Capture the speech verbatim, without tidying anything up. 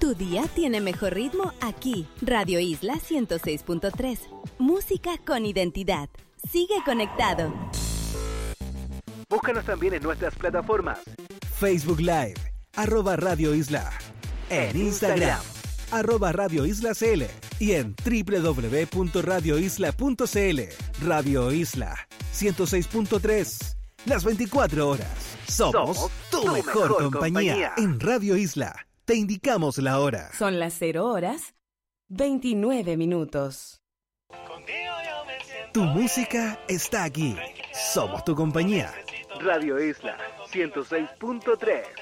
Tu día tiene mejor ritmo aquí. Radio Isla ciento seis punto tres. Música con identidad. Sigue conectado. Búscanos también en nuestras plataformas. Facebook Live, arroba Radio Isla. En Instagram, arroba Radio Isla C L. Y en doble u doble u doble u punto radio isla punto c l. Radio Isla ciento seis punto tres. Las veinticuatro horas. Somos, Somos tu, tu mejor, mejor compañía. compañía. En Radio Isla te indicamos la hora. Son las cero horas, veintinueve minutos. Tu música está aquí. Somos tu compañía. Radio Isla ciento seis punto tres.